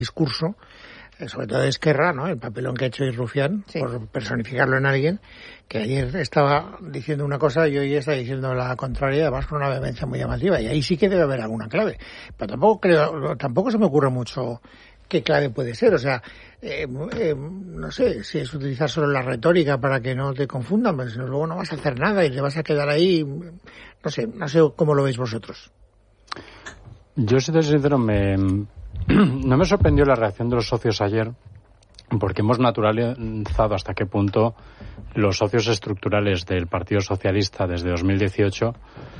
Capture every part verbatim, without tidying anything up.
discurso, sobre todo de Esquerra, ¿no? El papelón que ha hecho Rufián, sí, por personificarlo en alguien, que ayer estaba diciendo una cosa y hoy está diciendo la contraria, además con una vehemencia muy llamativa, y ahí sí que debe haber alguna clave. Pero tampoco creo, tampoco se me ocurre mucho qué clave puede ser, o sea, eh, eh, no sé, si es utilizar solo la retórica para que no te confundan, pero si no, luego no vas a hacer nada y te vas a quedar ahí, no sé, no sé cómo lo veis vosotros. Yo, si te soy sincero, me... no me sorprendió la reacción de los socios ayer, porque hemos naturalizado hasta qué punto los socios estructurales del Partido Socialista desde dos mil dieciocho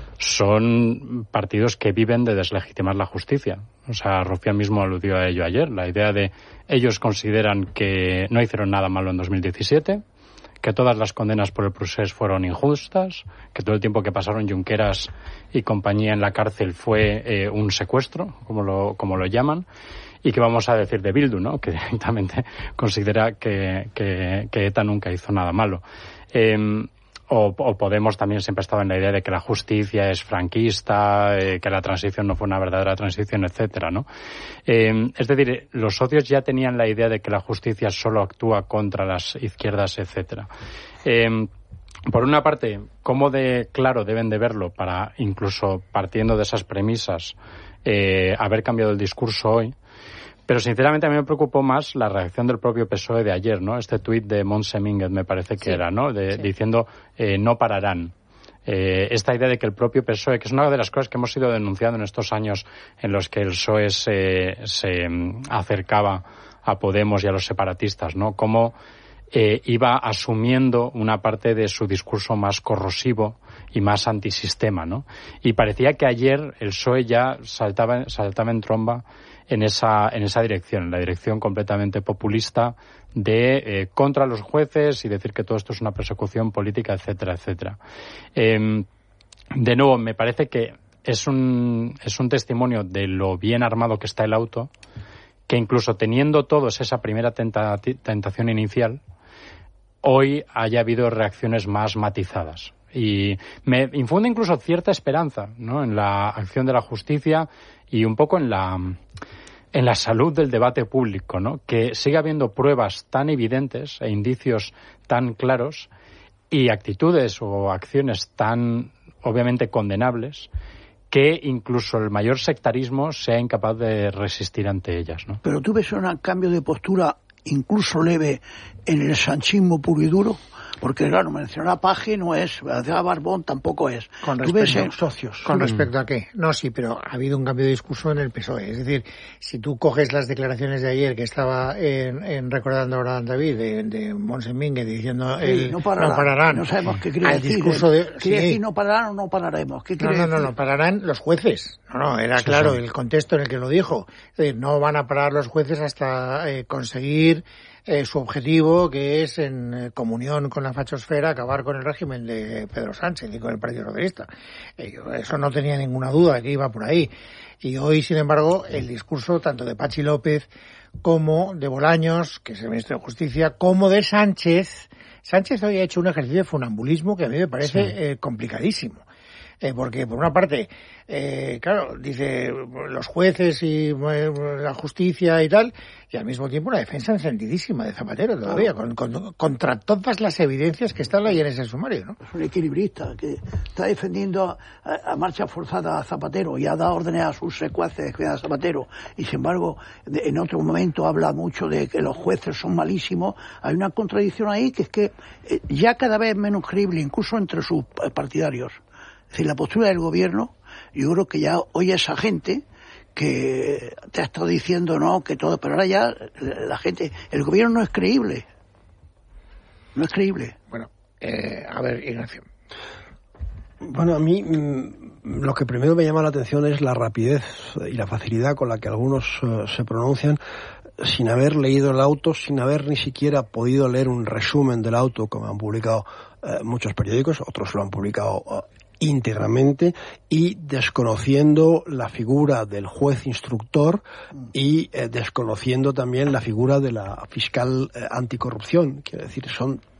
son partidos que viven de deslegitimar la justicia. O sea, Rufián mismo aludió a ello ayer. La idea de ellos consideran que no hicieron nada malo en dos mil diecisiete, que todas las condenas por el procés fueron injustas, que todo el tiempo que pasaron Junqueras y compañía en la cárcel fue eh, un secuestro, como lo, como lo llaman, y que vamos a decir de Bildu, ¿no? Que directamente considera que, que, que ETA nunca hizo nada malo. Eh, o, o Podemos también siempre ha estado en la idea de que la justicia es franquista, eh, que la transición no fue una verdadera transición, etcétera, ¿no? Eh, es decir, los socios ya tenían la idea de que la justicia solo actúa contra las izquierdas, etcétera. Eh, por una parte, cómo de claro deben de verlo para, incluso partiendo de esas premisas, eh, haber cambiado el discurso hoy. Pero sinceramente a mí me preocupó más la reacción del propio P S O E de ayer, ¿no? Este tuit de Montse Mínguez me parece que sí, era, ¿no? De, sí. Diciendo eh, no pararán. Eh, esta idea de que el propio P S O E, que es una de las cosas que hemos ido denunciando en estos años en los que el P S O E se, se acercaba a Podemos y a los separatistas, ¿no? Cómo eh, iba asumiendo una parte de su discurso más corrosivo y más antisistema, ¿no? Y parecía que ayer el P S O E ya saltaba, saltaba en tromba en esa en esa dirección, en la dirección completamente populista de eh, contra los jueces y decir que todo esto es una persecución política, etcétera, etcétera. Eh, de nuevo, me parece que es un es un testimonio de lo bien armado que está el auto, que incluso teniendo todos esa primera tenta, tentación inicial, hoy haya habido reacciones más matizadas. Y me infunde incluso cierta esperanza, ¿no?, en la acción de la justicia y un poco en la en la salud del debate público, ¿no? Que siga habiendo pruebas tan evidentes e indicios tan claros y actitudes o acciones tan obviamente condenables que incluso el mayor sectarismo sea incapaz de resistir ante ellas, ¿no? Pero tú ves un cambio de postura incluso leve en el sanchismo puro y duro. Porque, claro, mencionar a Paje no es, a Barbón tampoco es. Con Tú ves respecto, en socios. ¿Con respecto a qué? No, sí, pero ha habido un cambio de discurso en el P S O E. Es decir, si tú coges las declaraciones de ayer que estaba en, en recordando ahora David, de, de Montse Mínguez diciendo sí, el, no, pararán, no pararán. No sabemos qué quiere decir. Discurso de, ¿Quiere sí. decir no pararán o no pararemos? ¿Qué quiere no, no, no, decir? no, pararán los jueces. No, no, era sí, claro sí. El contexto en el que lo dijo. Es decir, no van a parar los jueces hasta eh, conseguir Eh, su objetivo, que es en eh, comunión con la fachosfera acabar con el régimen de Pedro Sánchez y con el Partido Socialista. Eh, eso no tenía ninguna duda de que iba por ahí. Y hoy, sin embargo, el discurso tanto de Pachi López como de Bolaños, que es el ministro de Justicia, como de Sánchez. Sánchez hoy ha hecho un ejercicio de funambulismo que a mí me parece sí. eh, complicadísimo. Eh, porque, por una parte, eh, claro, dice los jueces y eh, la justicia y tal, y al mismo tiempo una defensa encendidísima de Zapatero todavía, con, con, contra todas las evidencias que están ahí en ese sumario, ¿no? Es un equilibrista que está defendiendo a, a marcha forzada a Zapatero y ha dado órdenes a sus secuaces a Zapatero, y sin embargo, de, en otro momento habla mucho de que los jueces son malísimos. Hay una contradicción ahí que es que eh, ya cada vez menos creíble, incluso entre sus partidarios. Es decir, la postura del gobierno, yo creo que ya hoy esa gente que te ha estado diciendo no, que todo, pero ahora ya la gente, el gobierno no es creíble. No es creíble. Bueno, eh, a ver, Ignacio. Bueno, a mí mmm, lo que primero me llama la atención es la rapidez y la facilidad con la que algunos uh, se pronuncian sin haber leído el auto, sin haber ni siquiera podido leer un resumen del auto, como han publicado uh, muchos periódicos, otros lo han publicado uh, íntegramente, y desconociendo la figura del juez instructor y eh, desconociendo también la figura de la fiscal eh, anticorrupción. Quiero decir, son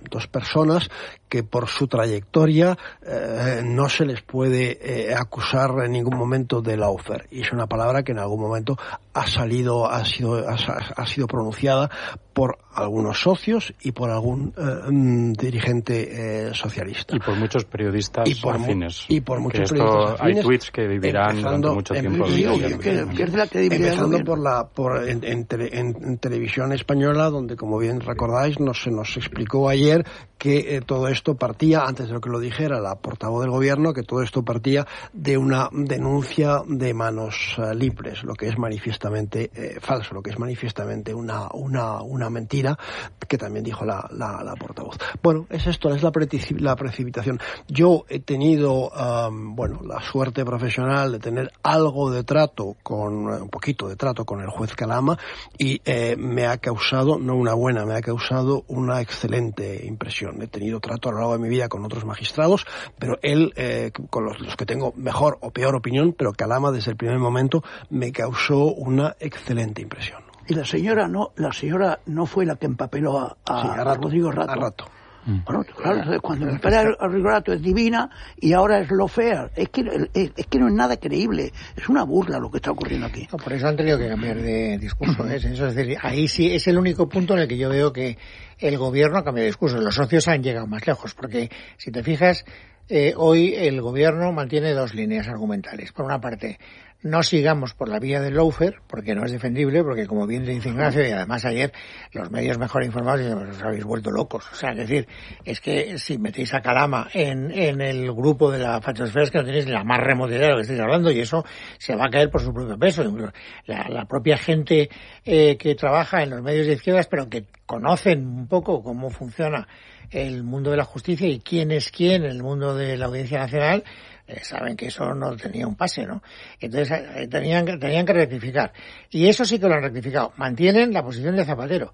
dos personas que por su trayectoria eh, no se les puede eh, acusar en ningún momento de lawfare, y es una palabra que en algún momento ha salido, ha sido, ha, ha sido pronunciada por algunos socios y por algún eh, dirigente eh, socialista. Y por muchos periodistas y por afines. Y por muchos esto, periodistas afines. Hay tweets que vivirán durante mucho tiempo. En, que pierde la credibilidad. Empezando por la, por, en, en, tele, en, en televisión española, donde, como bien recordáis, nos, se nos explicó ayer que eh, todo esto partía, antes de lo que lo dijera la portavoz del gobierno, que todo esto partía de una denuncia de manos uh, libres, lo que es manifiestamente eh, falso, lo que es manifiestamente una, una, una mentira, que también dijo la, la, la portavoz. Bueno, es esto, es la, preci- la precipitación. Yo he tenido, um, bueno, la suerte profesional de tener algo de trato con, un poquito de trato con el juez Calama, y eh, me ha causado, no una buena, me ha causado una excelente impresión. He tenido trato a lo largo de mi vida con otros magistrados, pero él, eh, con los, los que tengo mejor o peor opinión, pero Calama desde el primer momento me causó una excelente impresión. Y la señora no, la señora no fue la que empapeló a, a, sí, a, Rato, Rodrigo Rato. A Rato. Bueno, claro, cuando empapela a Rodrigo Rato es divina y ahora es lawfare. Es que, es, es que no es nada creíble. Es una burla lo que está ocurriendo aquí. No, por eso han tenido que cambiar de discurso. ¿eh? Eso es decir, ahí sí es el único punto en el que yo veo que el gobierno ha cambiado de discurso. Los socios han llegado más lejos, porque si te fijas, eh, hoy el gobierno mantiene dos líneas argumentales. Por una parte, no sigamos por la vía del lawfare, porque no es defendible, porque como bien dice Ignacio, y además ayer los medios mejor informados dicen, os habéis vuelto locos. O sea, es decir, es que si metéis a Calama en, en el grupo de la fachosfera, es que no tenéis ni la más remota idea de lo que estáis hablando, y eso se va a caer por su propio peso. La, la propia gente eh, que trabaja en los medios de izquierdas, pero que conocen un poco cómo funciona el mundo de la justicia y quién es quién en el mundo de la Audiencia Nacional, eh, saben que eso no tenía un pase, ¿no? Entonces eh, tenían, tenían que rectificar. Y eso sí que lo han rectificado. Mantienen la posición de Zapatero.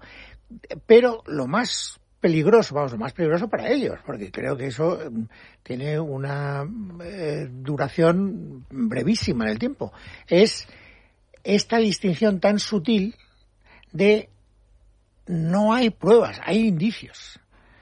Pero lo más peligroso, vamos, lo más peligroso para ellos, porque creo que eso eh, tiene una eh, duración brevísima en el tiempo, es esta distinción tan sutil de no hay pruebas, hay indicios.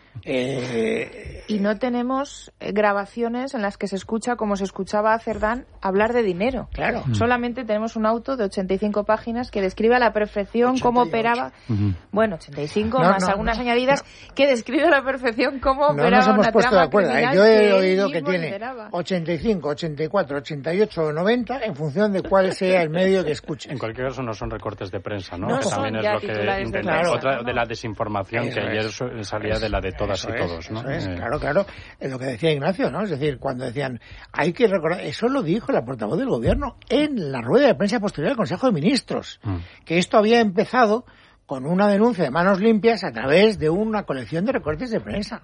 Eh, y no tenemos grabaciones en las que se escucha, como se escuchaba a Cerdán, hablar de dinero. Claro. Mm. Solamente tenemos un auto de ochenta y cinco páginas que describe a la perfección ochenta y ocho. Cómo operaba. Uh-huh. Bueno, ochenta y cinco no, más no, algunas no, añadidas no. que describe a la perfección cómo no operaba nos hemos una puesto trama de acuerdo. criminal. Yo he que oído que tiene lideraba. ochenta y cinco, ochenta y cuatro, ochenta y ocho o noventa en función de cuál sea el medio que escuche. En cualquier caso no son recortes de prensa, ¿no? no que también es lo que intenta. Claro. Otra de la desinformación eso que ayer es. salía es. de la de todas eso y es. todos, ¿no? Eso es. Claro, claro, es lo que decía Ignacio, ¿no? Es decir, cuando decían, hay que recordar, eso lo dijo la portavoz del gobierno en la rueda de prensa posterior al Consejo de Ministros, mm. que esto había empezado con una denuncia de manos limpias a través de una colección de recortes de prensa.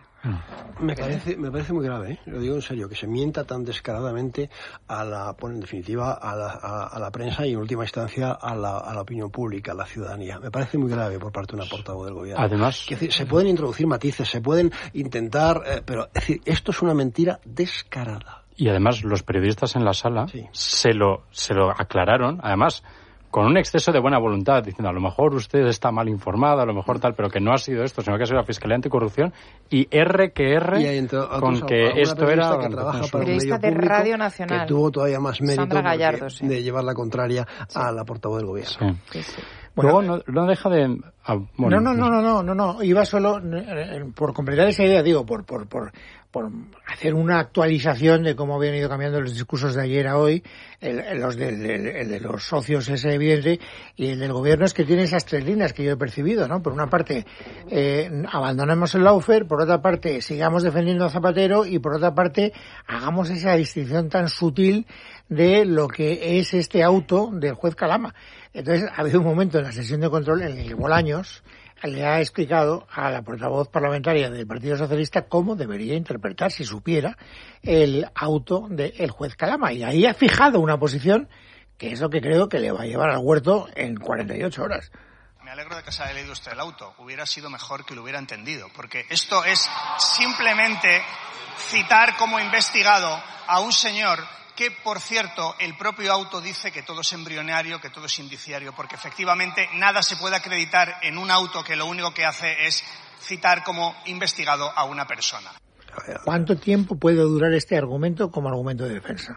Me parece, me parece muy grave, ¿eh? Lo digo en serio, que se mienta tan descaradamente a la, bueno, en definitiva, a la, a, a la prensa y en última instancia a la, a la opinión pública, a la ciudadanía. Me parece muy grave por parte de una portavoz del gobierno. Además, que, se pueden introducir matices, se pueden intentar, eh, pero es decir, esto es una mentira descarada. Y además los periodistas en la sala sí. se lo, se lo aclararon, además, con un exceso de buena voluntad, diciendo a lo mejor usted está mal informada, a lo mejor tal, pero que no ha sido esto, sino que ha sido la Fiscalía Anticorrupción, y R que R entre, con que esto era... que trabaja para periodista de público, Radio Nacional, que tuvo todavía más mérito Gallardo, sí. de llevar la contraria sí. a la portavoz del gobierno. Sí. Sí, sí. Bueno, Luego no, no deja de... Ah, bueno, no, no, no, no, no, no, iba solo, eh, por completar esa idea, digo, por, por, por, por hacer una actualización de cómo habían ido cambiando los discursos de ayer a hoy, el, los de, el, el de los socios es evidente, y el del gobierno es que tiene esas tres líneas que yo he percibido, ¿no? Por una parte, eh, abandonemos el lawfare, por otra parte, sigamos defendiendo a Zapatero, y por otra parte, hagamos esa distinción tan sutil de lo que es este auto del juez Calama. Entonces, ha habido un momento en la sesión de control en el que Bolaños le ha explicado a la portavoz parlamentaria del Partido Socialista cómo debería interpretar, si supiera, el auto del juez Calama. Y ahí ha fijado una posición que es lo que creo que le va a llevar al huerto en cuarenta y ocho horas. Me alegro de que se haya leído usted el auto. Hubiera sido mejor que lo hubiera entendido, porque esto es simplemente citar como investigado a un señor que, por cierto, el propio auto dice que todo es embrionario, que todo es indiciario, porque efectivamente nada se puede acreditar en un auto que lo único que hace es citar como investigado a una persona. ¿Cuánto tiempo puede durar este argumento como argumento de defensa?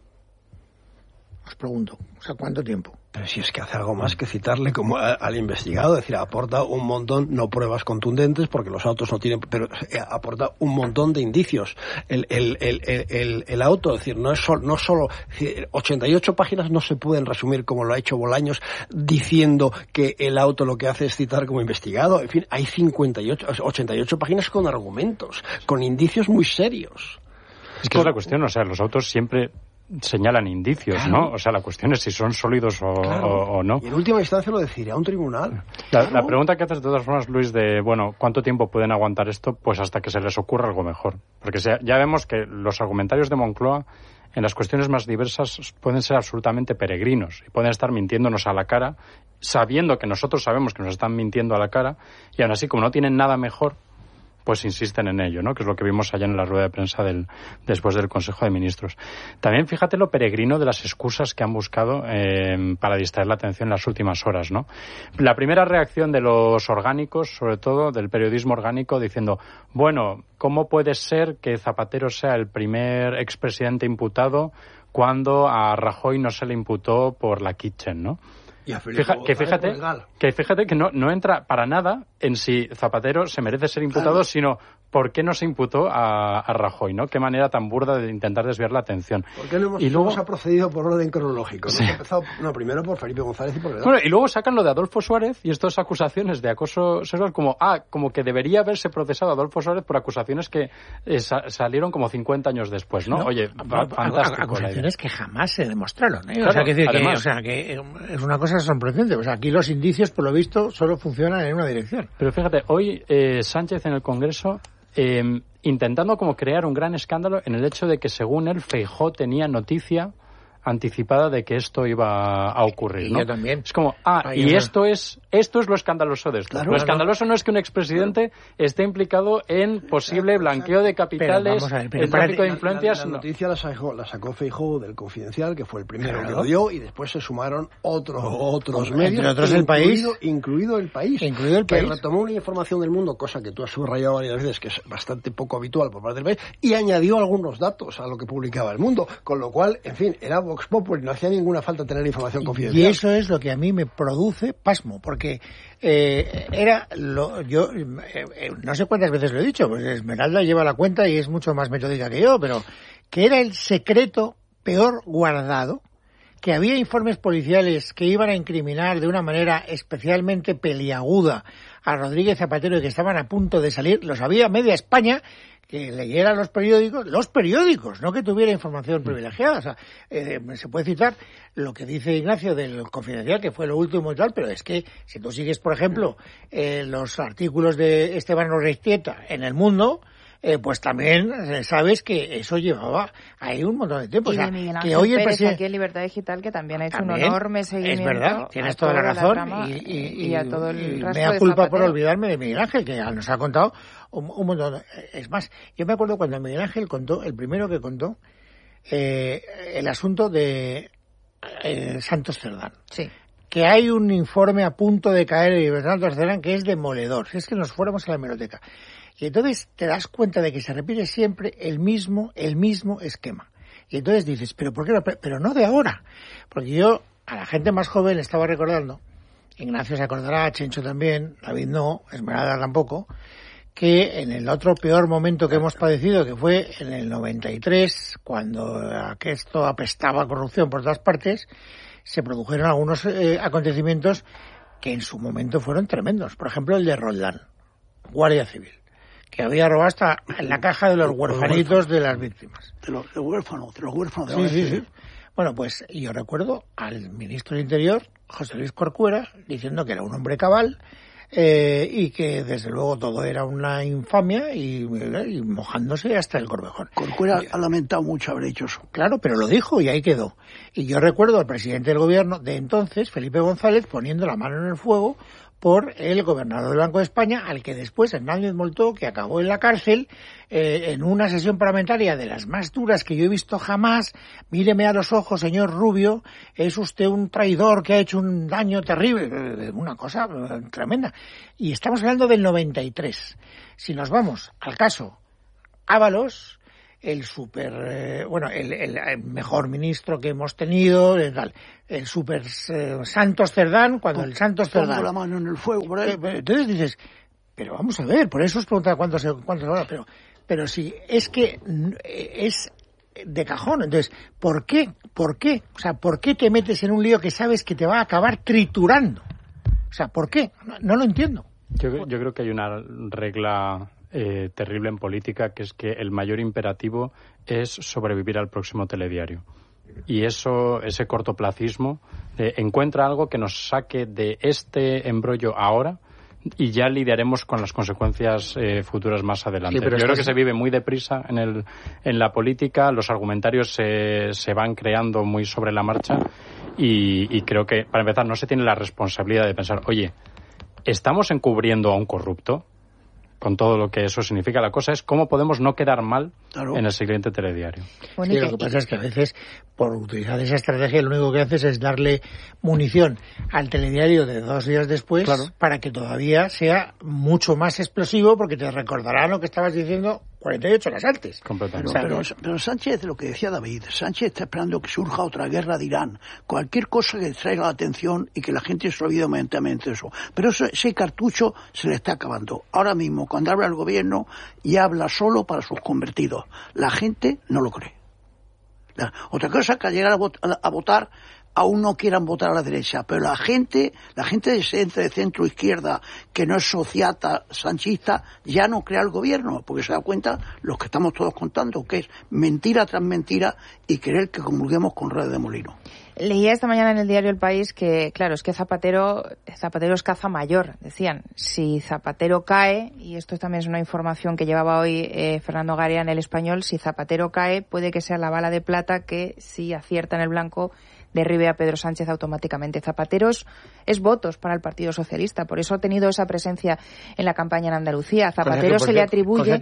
Os pregunto, o sea, ¿cuánto tiempo? Pero si es que hace algo más que citarle como a, al investigado, es decir, aporta un montón, no pruebas contundentes, porque los autos no tienen, pero eh, aporta un montón de indicios. El, el, el, el, el auto, es decir, no es solo, no solo, ochenta y ocho páginas no se pueden resumir como lo ha hecho Bolaños, diciendo que el auto lo que hace es citar como investigado. En fin, hay cincuenta y ocho, ochenta y ocho páginas con argumentos, con indicios muy serios. Es que es la cuestión, o sea, los autos siempre señalan indicios, claro, ¿no? O sea, la cuestión es si son sólidos o, claro, o, o no. Y en última instancia lo decidirá un tribunal. La, claro. la pregunta que haces de todas formas, Luis, de, bueno, ¿cuánto tiempo pueden aguantar esto? Pues hasta que se les ocurra algo mejor. Porque ya, ya vemos que los argumentarios de Moncloa en las cuestiones más diversas pueden ser absolutamente peregrinos y pueden estar mintiéndonos a la cara, sabiendo que nosotros sabemos que nos están mintiendo a la cara, y aún así, como no tienen nada mejor, pues insisten en ello, ¿no? Que es lo que vimos allá en la rueda de prensa del, después del Consejo de Ministros. También fíjate lo peregrino de las excusas que han buscado eh, para distraer la atención en las últimas horas, ¿no? La primera reacción de los orgánicos, sobre todo del periodismo orgánico, diciendo, bueno, ¿cómo puede ser que Zapatero sea el primer expresidente imputado cuando a Rajoy no se le imputó por la Kitchen, ¿no? Y a Fija, que fíjate que fíjate que no, no entra para nada en si Zapatero se merece ser imputado, claro, sino por qué no se imputó a, a Rajoy, ¿no? Qué manera tan burda de intentar desviar la atención. ¿Por qué no hemos, y luego hemos ha procedido por orden cronológico? Sí. Hemos empezado, no, primero por Felipe González y por Bueno, y luego sacan lo de Adolfo Suárez y estas acusaciones de acoso sexual como, ah, como que debería haberse procesado a Adolfo Suárez por acusaciones que eh, sa- salieron como cincuenta años después, ¿no? no Oye, va, fantástico. Acusaciones que jamás se demostraron, ¿eh? Claro, o sea, que decir además, que, o sea, que es una cosa sorprendente. O sea, aquí los indicios, por lo visto, solo funcionan en una dirección. Pero fíjate, hoy eh, Sánchez en el Congreso eh, intentando como crear un gran escándalo en el hecho de que, según él, Feijóo tenía noticia anticipada de que esto iba a ocurrir, ¿no? Y yo también. Es como, ah, Ay, y esto es esto es lo escandaloso de esto. Claro, lo escandaloso no es que un expresidente claro. esté implicado en posible blanqueo de capitales, ver, el tráfico de influencias. La, la, la noticia la sacó, la sacó Feijóo del Confidencial, que fue el primero claro. que lo dio, y después se sumaron otros otros medios, entre otros el país, incluido el país, incluido el que país, retomó una información del Mundo, cosa que tú has subrayado varias veces, que es bastante poco habitual por parte del país, y añadió algunos datos a lo que publicaba el Mundo, con lo cual, en fin, era Vox Populi, no hacía ninguna falta tener información confidencial. Y eso es lo que a mí me produce pasmo, porque eh, era lo yo eh, eh, no sé cuántas veces lo he dicho, pues Esmeralda lleva la cuenta y es mucho más metódica que yo, pero que era el secreto peor guardado, que había informes policiales que iban a incriminar de una manera especialmente peliaguda a Rodríguez Zapatero y que estaban a punto de salir, lo sabía media España, que leyera los periódicos, los periódicos, no que tuviera información privilegiada. O sea, eh, se puede citar lo que dice Ignacio del Confidencial, que fue lo último y tal, pero es que si tú sigues, por ejemplo, eh, los artículos de Esteban Orestieta en El Mundo, eh, pues también eh, sabes que eso llevaba ahí un montón de tiempo. Y o sea, de Miguel Ángel que hoy el Pérez presidente... aquí en Libertad Digital, que también ha hecho también, un enorme seguimiento. Es verdad, tienes toda la razón. La y, y, y a todo el y resto me da de culpa Zapatero. por olvidarme de Miguel Ángel, que nos ha contado un, un montón. Es más, yo me acuerdo cuando Miguel Ángel contó, el primero que contó, eh, el asunto de eh, Santos Cerdán. Sí. Que hay un informe a punto de caer de Santos Cerdán que es demoledor. Si es que nos fuéramos a la hemeroteca. Y entonces te das cuenta de que se repite siempre el mismo, el mismo esquema. Y entonces dices, ¿pero por qué no? Pero no de ahora. Porque yo, a la gente más joven, le estaba recordando, Ignacio se acordará, Chencho también, David no, Esmeralda tampoco, que en el otro peor momento que hemos padecido, que fue en el noventa y tres, cuando esto apestaba corrupción por todas partes, se produjeron algunos eh, acontecimientos que en su momento fueron tremendos. Por ejemplo, el de Roldán, Guardia Civil, que había robado hasta en la caja de los huerfanitos de las víctimas. De los de huérfanos, de los huérfanos de sí, la sí, sí. Bueno, pues yo recuerdo al ministro del Interior, José Luis Corcuera, diciendo que era un hombre cabal eh, y que desde luego todo era una infamia y, y mojándose hasta el corvejón. Corcuera ha lamentado mucho haber hecho eso. Claro, pero lo dijo y ahí quedó. Y yo recuerdo al presidente del gobierno de entonces, Felipe González, poniendo la mano en el fuego por el gobernador del Banco de España, al que después Hernández Moltó, que acabó en la cárcel, eh, en una sesión parlamentaria de las más duras que yo he visto jamás. Míreme a los ojos, señor Rubio, es usted un traidor que ha hecho un daño terrible, una cosa tremenda. Y estamos hablando del noventa y tres. Si nos vamos al caso Ábalos, el super, eh, bueno, el, el mejor ministro que hemos tenido, el, el super eh, Santos Cerdán, cuando Pon, el Santos Cerdán... Pongo la mano en el fuego por ahí. Eh, entonces dices, pero vamos a ver, por eso os preguntaba cuánto se, cuánto se habla, pero, pero si es que es de cajón, entonces, ¿por qué? ¿Por qué? O sea, ¿por qué te metes en un lío que sabes que te va a acabar triturando? O sea, ¿por qué? No, no lo entiendo. Yo, yo creo que hay una regla... Eh, terrible en política, que es que el mayor imperativo es sobrevivir al próximo telediario. Y eso, ese cortoplacismo, eh, encuentra algo que nos saque de este embrollo ahora y ya lidiaremos con las consecuencias eh, futuras más adelante. Sí, pero yo creo que se vive muy deprisa en, el, en la política, los argumentarios se, se van creando muy sobre la marcha y, y creo que, para empezar, no se tiene la responsabilidad de pensar, oye, ¿estamos encubriendo a un corrupto? Con todo lo que eso significa. La cosa es cómo podemos no quedar mal claro. en el siguiente telediario. Sí, lo que pasa es que a veces, por utilizar esa estrategia, lo único que haces es darle munición al telediario de dos días después claro. para que todavía sea mucho más explosivo, porque te recordará lo que estabas diciendo cuarenta y ocho horas antes. Completamente. O sea, pero, pero Sánchez, lo que decía David, Sánchez está esperando que surja otra guerra de Irán. Cualquier cosa que traiga la atención y que la gente se olvide momentáneamente eso. Pero eso, ese cartucho se le está acabando. Ahora mismo, cuando habla el gobierno, y habla solo para sus convertidos. La gente no lo cree. Otra cosa es que al llegar a, vot- a votar aún no quieran votar a la derecha, pero la gente, la gente de centro, de centro izquierda, que no es sociata, sanchista, ya no crea el gobierno, porque se da cuenta los que estamos todos contando, que es mentira tras mentira y querer que comulguemos con ruedas de molino. Leía esta mañana en el diario El País que, claro, es que Zapatero, Zapatero es caza mayor, decían. Si Zapatero cae, y esto también es una información que llevaba hoy eh, Fernando Garea en El Español, si Zapatero cae, puede que sea la bala de plata que, si acierta en el blanco, derribe a Pedro Sánchez automáticamente. Zapatero es, es votos para el Partido Socialista, por eso ha tenido esa presencia en la campaña en Andalucía. A Zapatero se le atribuye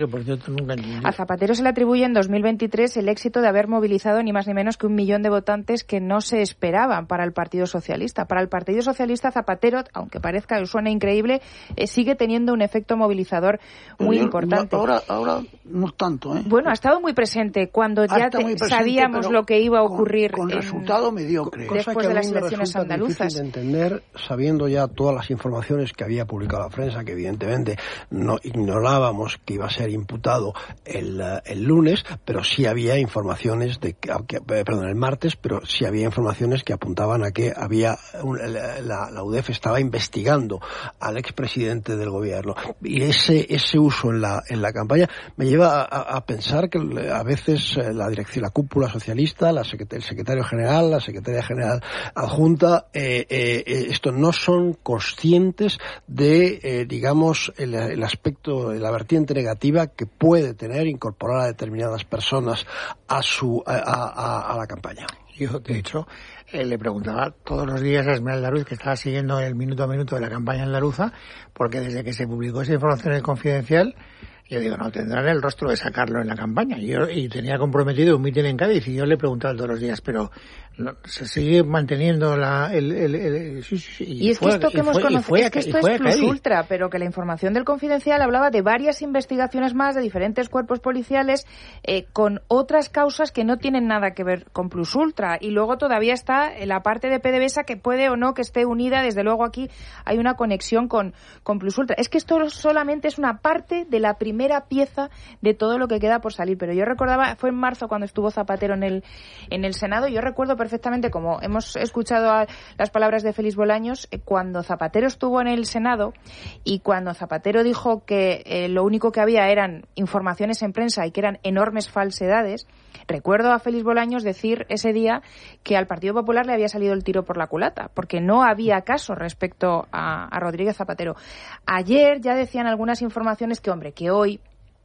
a Zapatero se le atribuye en dos mil veintitrés el éxito de haber movilizado ni más ni menos que un millón de votantes que no se esperaban para el Partido Socialista. Para el Partido Socialista, Zapatero, aunque parezca que suene increíble, eh, sigue teniendo un efecto movilizador muy yo, importante. Ahora, ahora no tanto, ¿eh? Bueno, ha estado muy presente cuando ha ya te, presente, sabíamos lo que iba a ocurrir. Con, con en... resultado mediocre. Después de las elecciones andaluzas. De entender, sabiendo ya todas las informaciones que había publicado la prensa, que evidentemente no ignorábamos que iba a ser imputado el, el lunes, pero sí había informaciones de que, perdón, el martes, pero sí había informaciones que apuntaban a que había un, la, la U D E F estaba investigando al expresidente del gobierno, y ese ese uso en la en la campaña me lleva a, a pensar que a veces la dirección, la cúpula socialista, la secret- el secretario general, la secretaria general adjunta, eh, eh, esto no son conscientes de, eh, digamos, el, el aspecto, la vertiente negativa que puede tener incorporar a determinadas personas a su a, a, a la campaña. Yo, de hecho, eh, le preguntaba todos los días a Esmeralda Ruiz, que estaba siguiendo el minuto a minuto de la campaña andaluza, porque desde que se publicó esa información en el Confidencial, yo digo, no, tendrán el rostro de sacarlo en la campaña. Y, yo, y tenía comprometido un mitin en Cádiz y yo le preguntaba todos los días, pero no, se sigue manteniendo la, el, el, el sí, sí, sí, y, y es que esto que hemos conocido, es que esto es plus ultra, pero que la información del Confidencial hablaba de varias investigaciones más de diferentes cuerpos policiales eh, con otras causas que no tienen nada que ver con plus ultra. Y luego todavía está la parte de PDVSA que puede o no que esté unida. Desde luego aquí hay una conexión con, con plus ultra. Es que esto solamente es una parte de la primera primera pieza de todo lo que queda por salir. Pero yo recordaba, fue en marzo cuando estuvo Zapatero en el en el Senado, yo recuerdo perfectamente, como hemos escuchado a, las palabras de Félix Bolaños, eh, cuando Zapatero estuvo en el Senado y cuando Zapatero dijo que eh, lo único que había eran informaciones en prensa y que eran enormes falsedades. Recuerdo a Félix Bolaños decir ese día que al Partido Popular le había salido el tiro por la culata, porque no había caso respecto a, a Rodríguez Zapatero. Ayer ya decían algunas informaciones que, hombre, que hoy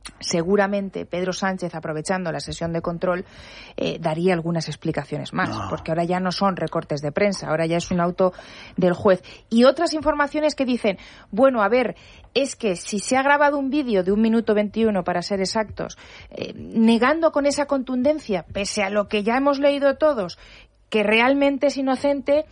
seguramente Pedro Sánchez, aprovechando la sesión de control, eh, daría algunas explicaciones más, no. porque ahora ya no son recortes de prensa, ahora ya es un auto del juez. Y otras informaciones que dicen, bueno, a ver, es que si se ha grabado un vídeo de un minuto veintiuno, para ser exactos, eh, negando con esa contundencia, pese a lo que ya hemos leído todos, que realmente es inocente,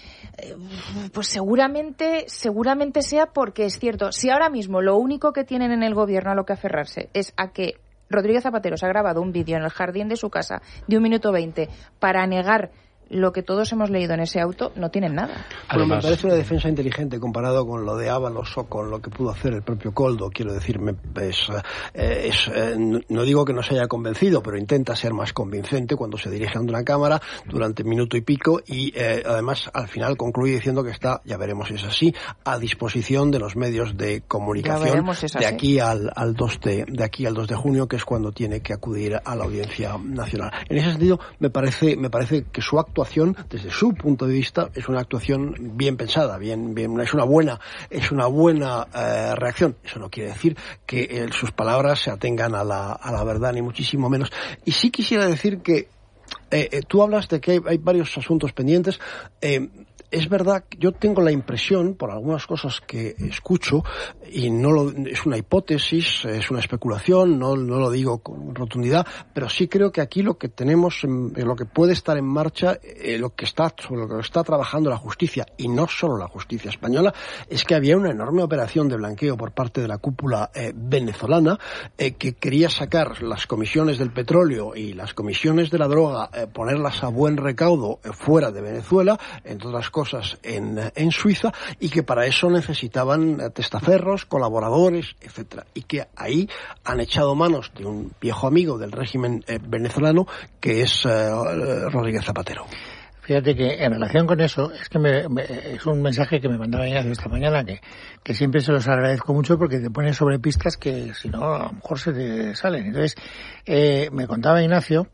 pues seguramente seguramente sea porque es cierto. Si ahora mismo lo único que tienen en el gobierno a lo que aferrarse es a que Rodríguez Zapatero se ha grabado un vídeo en el jardín de su casa de un minuto veinte para negar lo que todos hemos leído en ese auto, no tienen nada. Bueno, me parece una defensa inteligente comparado con lo de Ábalos o con lo que pudo hacer el propio Koldo. Quiero decir, me, es, eh, es, eh, no digo que no se haya convencido, pero intenta ser más convincente cuando se dirige ante una cámara durante un minuto y pico y eh, además al final concluye diciendo que está, ya veremos si es así, a disposición de los medios de comunicación si de aquí al, al dos de, de aquí al dos de junio, que es cuando tiene que acudir a la Audiencia Nacional. En ese sentido, me parece, me parece que su acto desde su punto de vista es una actuación bien pensada, bien, bien, es una buena, es una buena eh, reacción. Eso no quiere decir que eh, sus palabras se atengan a la, a la verdad, ni muchísimo menos. Y sí quisiera decir que eh, eh, tú hablas de que hay, hay varios asuntos pendientes. Eh, Es verdad, yo tengo la impresión, por algunas cosas que escucho, y no lo, es una hipótesis, es una especulación, no, no lo digo con rotundidad, pero sí creo que aquí lo que tenemos, en, en lo que puede estar en marcha, eh, lo que está, sobre lo que está trabajando la justicia, y no solo la justicia española, es que había una enorme operación de blanqueo por parte de la cúpula eh, venezolana, eh, que quería sacar las comisiones del petróleo y las comisiones de la droga, eh, ponerlas a buen recaudo eh, fuera de Venezuela, entre otras cosas, En, en Suiza, y que para eso necesitaban testaferros, colaboradores, etcétera, y que ahí han echado manos de un viejo amigo del régimen eh, venezolano, que es eh, Rodríguez Zapatero. Fíjate que en relación con eso, es que me, me, es un mensaje que me mandaba Ignacio esta mañana, que, que siempre se los agradezco mucho porque te pone sobre pistas que si no a lo mejor se te salen. Entonces, eh, me contaba Ignacio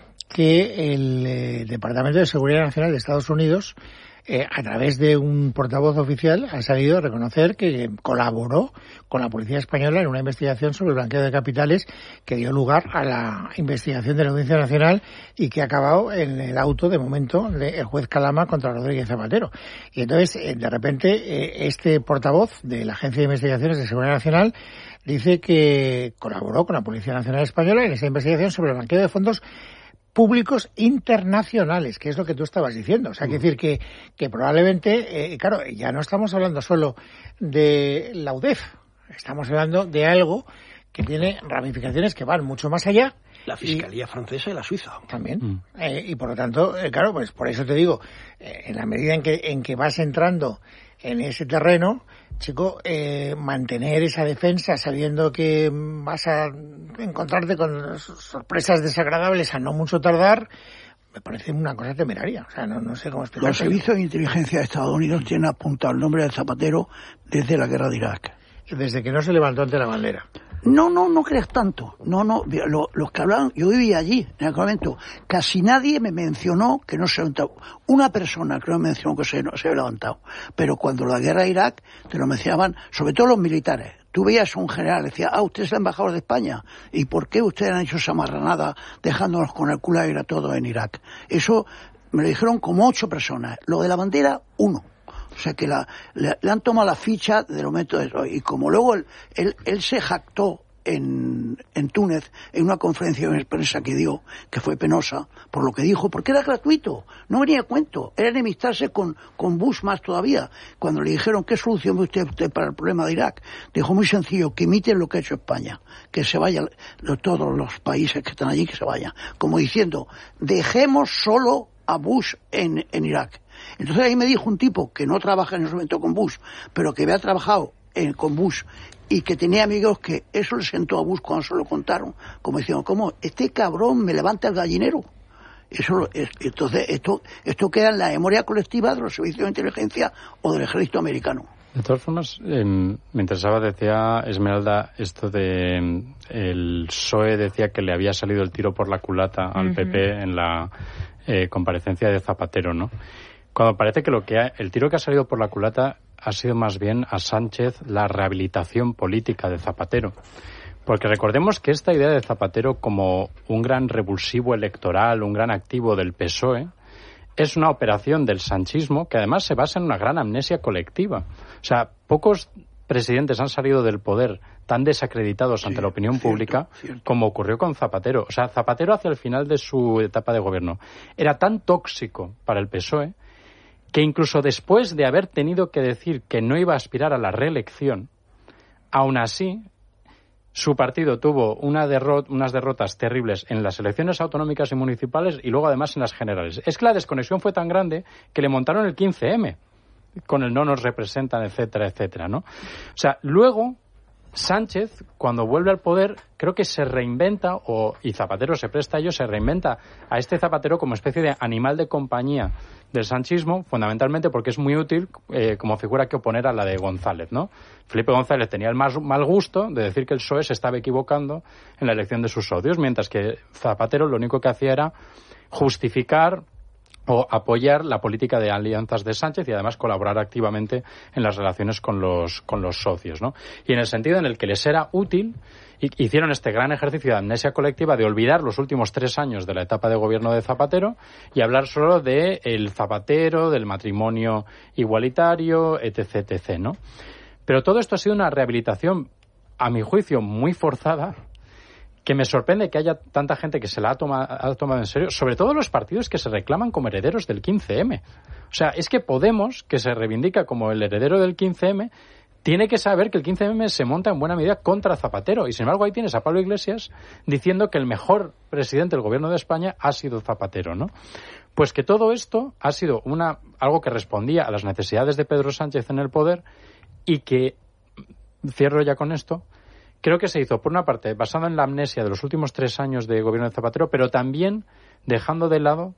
que el eh, Departamento de Seguridad Nacional de Estados Unidos, Eh, a través de un portavoz oficial, ha salido a reconocer que colaboró con la policía española en una investigación sobre el blanqueo de capitales que dio lugar a la investigación de la Audiencia Nacional y que ha acabado en el auto, de momento, del juez Calama contra Rodríguez Zapatero. Y entonces, eh, de repente, eh, este portavoz de la Agencia de Investigaciones de Seguridad Nacional dice que colaboró con la Policía Nacional Española en esa investigación sobre el blanqueo de fondos públicos internacionales, que es lo que tú estabas diciendo. O sea, quiere decir que, que probablemente, eh, claro, ya no estamos hablando solo de la U D E F, estamos hablando de algo que tiene ramificaciones que van mucho más allá. La Fiscalía y, francesa y la Suiza. También. Mm. Eh, y por lo tanto, eh, claro, pues por eso te digo, eh, en la medida en que, en que vas entrando en ese terreno, chico, eh, mantener esa defensa sabiendo que vas a encontrarte con sorpresas desagradables a no mucho tardar, me parece una cosa temeraria. O sea, no, no sé cómo explicarlo. Los servicios de inteligencia de Estados Unidos tienen apuntado el nombre de Zapatero desde la guerra de Irak. Desde que no se levantó ante la bandera. No, no, no creas tanto. No, no, lo, los que hablaban, yo vivía allí, en aquel momento, casi nadie me mencionó que no se levantó. Una persona creo me mencionó que se, no, se había levantado. Pero cuando la guerra de Irak, te lo mencionaban, sobre todo los militares. Tú veías a un general, decía, ah, usted es el embajador de España. ¿Y por qué ustedes han hecho esa marranada dejándonos con el culo aire a todo en Irak? Eso me lo dijeron como ocho personas. Lo de la bandera, uno. O sea que la, le, le han tomado la ficha de los métodos. Y como luego él, él, él se jactó en, en Túnez, en una conferencia de prensa que dio, que fue penosa, por lo que dijo, porque era gratuito, no venía a cuento, era enemistarse con, con Bush más todavía. Cuando le dijeron, ¿qué solución ve usted, usted para el problema de Irak? Dijo, muy sencillo, que imiten lo que ha hecho España, que se vayan todos los países que están allí, que se vayan. Como diciendo, dejemos solo a Bush en, en Irak. Entonces ahí me dijo un tipo que no trabaja en ese momento con Bush, pero que había trabajado en, con Bush y que tenía amigos que eso le sentó a Bush cuando se lo contaron, como diciendo, ¿cómo? Este cabrón me levanta el gallinero. Eso, es, entonces esto, esto queda en la memoria colectiva de los servicios de inteligencia o del ejército americano. De todas formas, eh, me interesaba, decía Esmeralda, esto de eh, el P S O E decía que le había salido el tiro por la culata al uh-huh. P P en la eh, comparecencia de Zapatero, ¿no? Cuando parece que lo que ha, el tiro que ha salido por la culata ha sido más bien a Sánchez la rehabilitación política de Zapatero. Porque recordemos que esta idea de Zapatero como un gran revulsivo electoral, un gran activo del P S O E, es una operación del sanchismo que además se basa en una gran amnesia colectiva. O sea, pocos presidentes han salido del poder tan desacreditados sí, ante la opinión cierto, pública cierto. como ocurrió con Zapatero. O sea, Zapatero hacia el final de su etapa de gobierno era tan tóxico para el P S O E que incluso después de haber tenido que decir que no iba a aspirar a la reelección, aún así su partido tuvo una derrot- unas derrotas terribles en las elecciones autonómicas y municipales y luego además en las generales. Es que la desconexión fue tan grande que le montaron el quince eme con el no nos representan, etcétera, etcétera, ¿no? O sea, luego Sánchez, cuando vuelve al poder, creo que se reinventa, o y Zapatero se presta a ello, se reinventa a este Zapatero como especie de animal de compañía del sanchismo, fundamentalmente porque es muy útil eh, como figura que oponer a la de González, ¿no? Felipe González tenía el más mal gusto de decir que el P S O E se estaba equivocando en la elección de sus socios, mientras que Zapatero lo único que hacía era justificar o apoyar la política de alianzas de Sánchez y además colaborar activamente en las relaciones con los con los socios, ¿no? Y en el sentido en el que les era útil, hicieron este gran ejercicio de amnesia colectiva de olvidar los últimos tres años de la etapa de gobierno de Zapatero y hablar solo de el Zapatero, del matrimonio igualitario, etc, etc, ¿no? Pero todo esto ha sido una rehabilitación, a mi juicio, muy forzada, que me sorprende que haya tanta gente que se la ha, toma, ha tomado en serio, sobre todo los partidos que se reclaman como herederos del quince eme. O sea, es que Podemos, que se reivindica como el heredero del quince eme, tiene que saber que el quince eme se monta en buena medida contra Zapatero. Y sin embargo ahí tienes a Pablo Iglesias diciendo que el mejor presidente del gobierno de España ha sido Zapatero, ¿no? Pues que todo esto ha sido una algo que respondía a las necesidades de Pedro Sánchez en el poder y que, cierro ya con esto, creo que se hizo, por una parte, basado en la amnesia de los últimos tres años de gobierno de Zapatero, pero también dejando de lado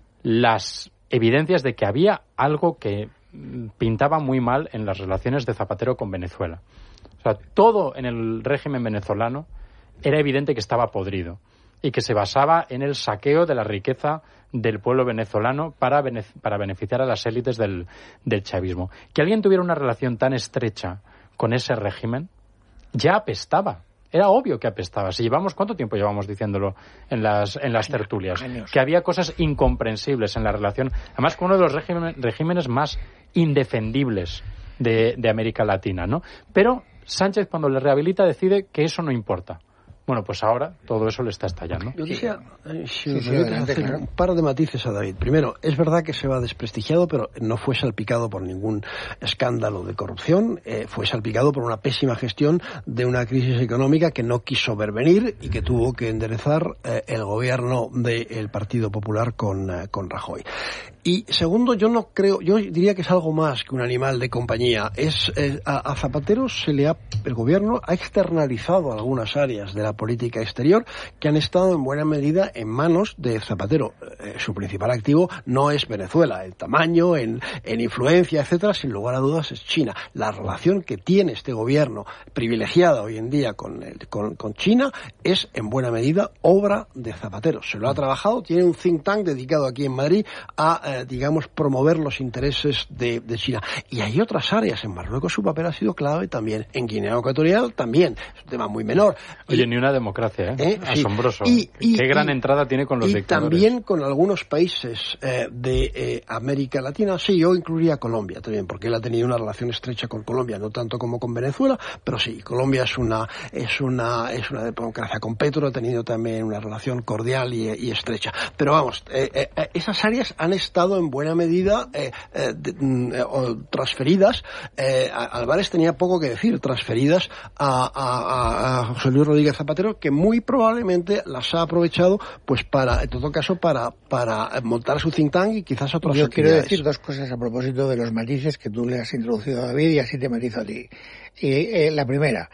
las evidencias de que había algo que pintaba muy mal en las relaciones de Zapatero con Venezuela. O sea, todo en el régimen venezolano era evidente que estaba podrido y que se basaba en el saqueo de la riqueza del pueblo venezolano para, bene- para beneficiar a las élites del, del chavismo. Que alguien tuviera una relación tan estrecha con ese régimen ya apestaba. Era obvio que apestaba. Si llevamos, ¿cuánto tiempo llevamos diciéndolo en las en las años, tertulias? Años. Que había cosas incomprensibles en la relación. Además, con uno de los régimen, regímenes más indefendibles de, de América Latina, ¿no? Pero Sánchez, cuando le rehabilita, decide que eso no importa. Bueno, pues ahora todo eso le está estallando. Yo quisiera, eh, si me permite, hacer claro. un par de matices a David. Primero, es verdad que se va desprestigiado, pero no fue salpicado por ningún escándalo de corrupción. Eh, fue salpicado por una pésima gestión de una crisis económica que no quiso ver venir y que tuvo que enderezar eh, el gobierno del Partido Popular con, eh, con Rajoy. Y segundo, yo no creo, yo diría que es algo más que un animal de compañía. Es eh, a, a Zapatero se le ha, el gobierno ha externalizado algunas áreas de la política exterior que han estado en buena medida en manos de Zapatero. Eh, su principal activo no es Venezuela, el tamaño, en, en influencia, etcétera, sin lugar a dudas es China. La relación que tiene este gobierno privilegiada hoy en día con, el, con, con China es en buena medida obra de Zapatero. Se lo ha trabajado, tiene un think tank dedicado aquí en Madrid a Eh, digamos, promover los intereses de, de China. Y hay otras áreas. En Marruecos su papel ha sido clave también. En Guinea Ecuatorial también. Es un tema muy menor. Oye, y, ni una democracia, ¿eh? ¿eh? Asombroso. Sí. Y, y, Qué gran y, entrada tiene con los y dictadores. También con algunos países eh, de eh, América Latina. Sí, yo incluiría Colombia también, porque él ha tenido una relación estrecha con Colombia, no tanto como con Venezuela, pero sí, Colombia es una es una es una democracia con Petro, ha tenido también una relación cordial y, y estrecha. Pero vamos, eh, eh, esas áreas han estado en buena medida eh, eh, de, eh, transferidas. Eh, Álvarez tenía poco que decir, transferidas a, a, a José Luis Rodríguez Zapatero, que muy probablemente las ha aprovechado, pues para, en todo caso, para para montar su think tank y quizás otras Yo actividades. quiero decir dos cosas a propósito de los matices que tú le has introducido a David y así te matizo a ti. Y eh, la primera,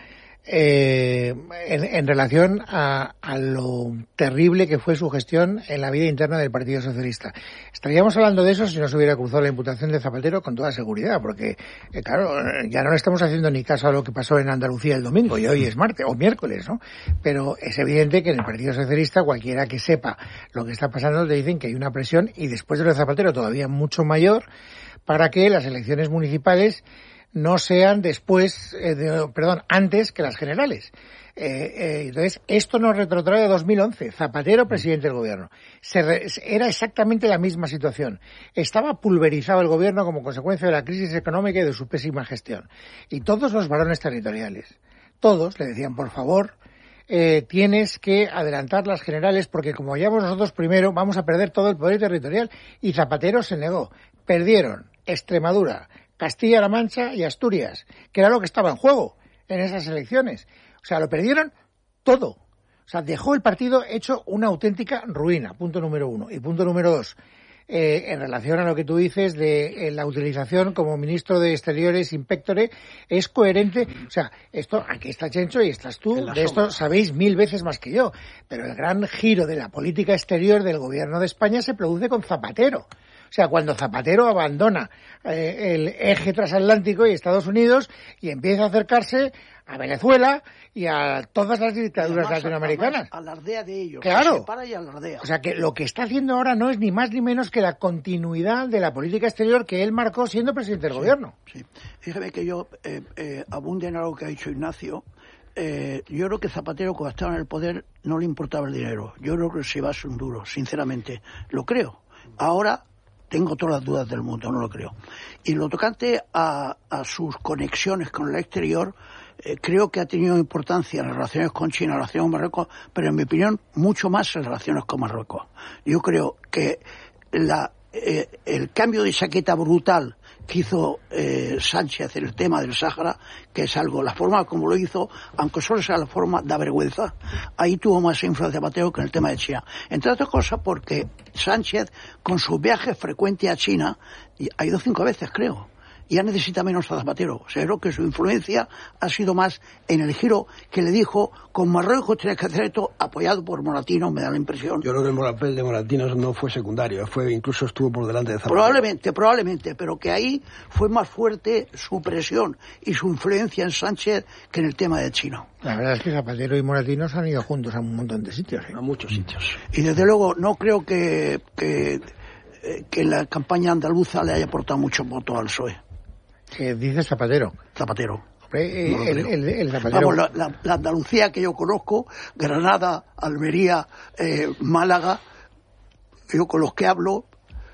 Eh, en, en relación a, a lo terrible que fue su gestión en la vida interna del Partido Socialista. Estaríamos hablando de eso si no se hubiera cruzado la imputación de Zapatero con toda seguridad, porque, eh, claro, ya no le estamos haciendo ni caso a lo que pasó en Andalucía el domingo, y hoy es martes, o miércoles, ¿no? Pero es evidente que en el Partido Socialista, cualquiera que sepa lo que está pasando, te dicen que hay una presión, y después de lo de Zapatero todavía mucho mayor, para que las elecciones municipales no sean después, eh, de, perdón, antes que las generales. Eh, eh, entonces, esto nos retrotrae a dos mil once. Zapatero, presidente del gobierno. Se re, era exactamente la misma situación. Estaba pulverizado el gobierno como consecuencia de la crisis económica y de su pésima gestión. Y todos los varones territoriales, todos le decían, por favor, eh, tienes que adelantar las generales porque como vayamos nosotros primero, vamos a perder todo el poder territorial. Y Zapatero se negó. Perdieron Extremadura, Castilla-La Mancha y Asturias, que era lo que estaba en juego en esas elecciones. O sea, lo perdieron todo. O sea, dejó el partido hecho una auténtica ruina, punto número uno. Y punto número dos, eh, en relación a lo que tú dices de eh, la utilización como ministro de Exteriores, Inspectore, es coherente. O sea, esto, aquí está Chencho y estás tú, de esto sabéis mil veces más que yo. Pero el gran giro de la política exterior del gobierno de España se produce con Zapatero. O sea, cuando Zapatero abandona eh, el eje transatlántico y Estados Unidos y empieza a acercarse a Venezuela y a todas las dictaduras además, latinoamericanas. Alardea de ellos. Claro. Se para y alardea. O sea, que lo que está haciendo ahora no es ni más ni menos que la continuidad de la política exterior que él marcó siendo presidente del sí, gobierno. Sí. Fíjeme que yo eh, eh, abunde en algo que ha dicho Ignacio. Eh, yo creo que Zapatero, cuando estaba en el poder, no le importaba el dinero. Yo creo que se iba a ser un duro, sinceramente. Lo creo. Ahora tengo todas las dudas del mundo, no lo creo. Y lo tocante a, a sus conexiones con el exterior, eh, creo que ha tenido importancia en las relaciones con China, en las relaciones con Marruecos, pero en mi opinión mucho más en las relaciones con Marruecos. Yo creo que la, eh, el cambio de chaqueta brutal que hizo eh, Sánchez en el tema del Sáhara, que es algo, la forma como lo hizo, aunque solo sea la forma, da vergüenza. Ahí tuvo más influencia Zapatero que en el tema de China. Entre otras cosas porque Sánchez, con sus viajes frecuentes a China, ha ido cinco veces, creo. Ya necesita menos a Zapatero. O sea, creo que su influencia ha sido más en el giro que le dijo, con Marruecos tienes que hacer esto, apoyado por Moratino, me da la impresión. Yo creo que el papel de Moratino no fue secundario, fue incluso estuvo por delante de Zapatero. Probablemente, probablemente, pero que ahí fue más fuerte su presión y su influencia en Sánchez que en el tema de China. La verdad es que Zapatero y Moratino se han ido juntos a un montón de sitios. ¿eh? A muchos sitios. Y desde luego no creo que, que, que la campaña andaluza le haya aportado mucho voto al P S O E. Eh, dice Zapatero. Zapatero. Eh, no el, el, el Zapatero. Vamos, la, la, la Andalucía que yo conozco, Granada, Almería, eh, Málaga, yo con los que hablo,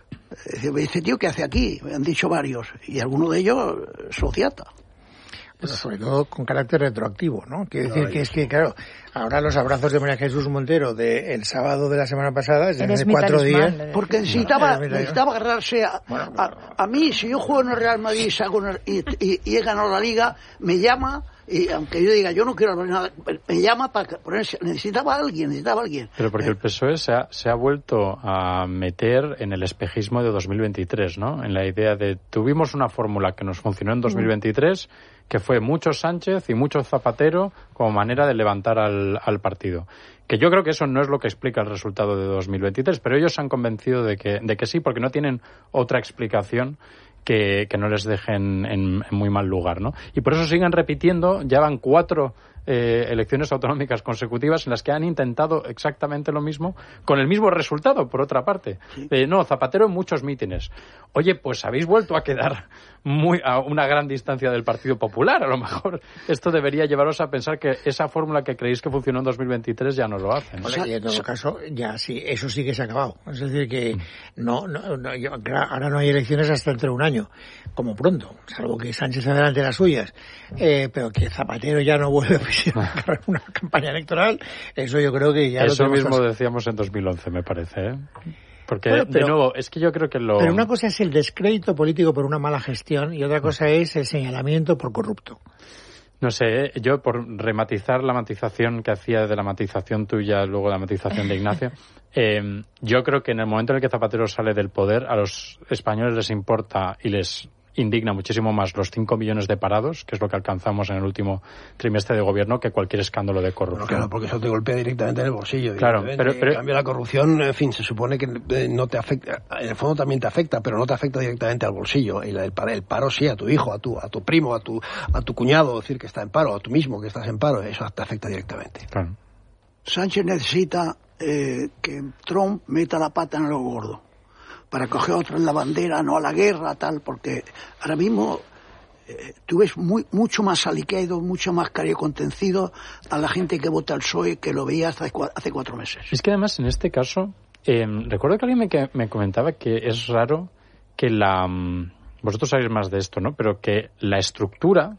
eh, este tío, ¿qué hace aquí? Me han dicho varios, y alguno de ellos sociata. Pero sobre todo con carácter retroactivo, ¿no? Quiero decir que es que, claro, ahora los abrazos de María Jesús Montero del sábado de la semana pasada, es de cuatro días. Porque necesitaba, no, necesitaba agarrarse a, bueno, a, a mí, si yo juego en el Real Madrid y, saco una, y, y, y he ganado la Liga, me llama, y aunque yo diga, yo no quiero nada, me llama para ponerse, necesitaba a alguien, necesitaba a alguien. Pero porque el P S O E se ha, se ha vuelto a meter en el espejismo de dos mil veintitrés, ¿no? En la idea de, tuvimos una fórmula que nos funcionó en dos mil veintitrés, que fue mucho Sánchez y mucho Zapatero como manera de levantar al, al partido. Que yo creo que eso no es lo que explica el resultado de dos mil veintitrés, pero ellos se han convencido de que, de que sí, porque no tienen otra explicación que, que no les dejen en, en muy mal lugar, ¿no? Y por eso siguen repitiendo, ya van cuatro eh, elecciones autonómicas consecutivas en las que han intentado exactamente lo mismo, con el mismo resultado, por otra parte. Sí. Eh, no, Zapatero en muchos mítines. Oye, pues habéis vuelto a quedar muy a una gran distancia del Partido Popular. A lo mejor esto debería llevaros a pensar que esa fórmula que creéis que funcionó en dos mil veintitrés ya no lo hace, ¿no? O sea, y en todo caso, ya sí, eso sí que se ha acabado. Es decir, que no, no, no yo, ahora no hay elecciones hasta dentro de un año, como pronto, salvo que Sánchez adelante las suyas, eh, pero que Zapatero ya no vuelve a una campaña electoral, eso yo creo que ya eso lo mismo así. Decíamos en dos mil once, me parece, ¿eh? Porque, bueno, pero, de nuevo, es que yo creo que lo... Pero una cosa es el descrédito político por una mala gestión y otra cosa es el señalamiento por corrupto. No sé, yo por rematizar la matización que hacía de la matización tuya, luego la matización de Ignacio, eh, yo creo que en el momento en el que Zapatero sale del poder, a los españoles les importa y les indigna muchísimo más los cinco millones de parados, que es lo que alcanzamos en el último trimestre de gobierno, que cualquier escándalo de corrupción. Bueno, claro, porque eso te golpea directamente en el bolsillo. Claro, pero, pero... En cambio, la corrupción, en fin, se supone que no te afecta, en el fondo también te afecta, pero no te afecta directamente al bolsillo. Y el paro, el paro sí, a tu hijo, a tu, a tu primo, a tu, a tu cuñado, decir que está en paro, a tú mismo que estás en paro, eso te afecta directamente. Claro. Sánchez necesita eh, que Trump meta la pata en lo gordo, para coger otra en la bandera, no a la guerra, tal, porque ahora mismo eh, tú ves muy, mucho más aliquedo, mucho más cariño contencido a la gente que vota al P S O E que lo veía hace, hace cuatro meses. Es que además en este caso, eh, recuerdo que alguien me, que me comentaba que es raro que la... Vosotros sabéis más de esto, ¿no? Pero que la estructura